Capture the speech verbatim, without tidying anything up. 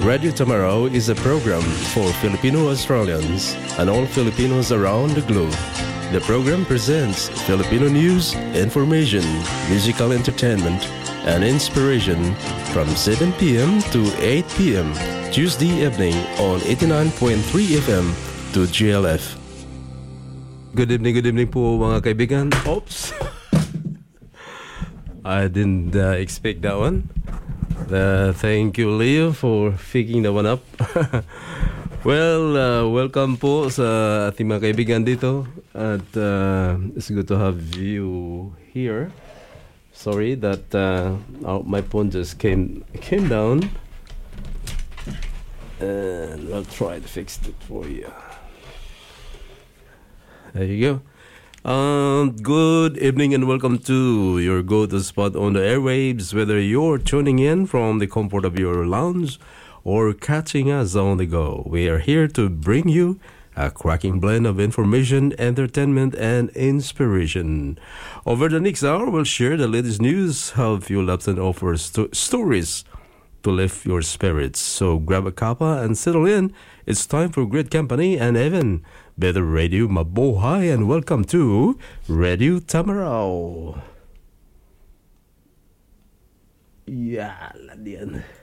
Radio Tamaraw is a program for Filipino Australians and all Filipinos around the globe. The program presents Filipino news, information, musical entertainment, and inspiration from seven p.m. to eight p.m. Tuesday evening on eighty-nine point three F M to G L F. Good evening, good evening po mga kaibigan. Oops! I didn't uh, expect that one. Uh, thank you, Leo, for picking that one up. Well, uh, welcome po sa ating mga kaibigan dito. At uh, it's good to have you here. Sorry that uh, oh, my phone just came came down. And I'll try to fix it for you. There you go. Um, good evening and welcome to your go-to spot on the airwaves, whether you're tuning in from the comfort of your lounge or catching us on the go. We are here to bring you a cracking blend of information, entertainment, and inspiration. Over the next hour, we'll share the latest news, have few laps and offer sto- stories to lift your spirits. So grab a cuppa and settle in. It's time for great company and even better radio. Mabuhay and welcome to Radio Tamaraw. Yeah, yan.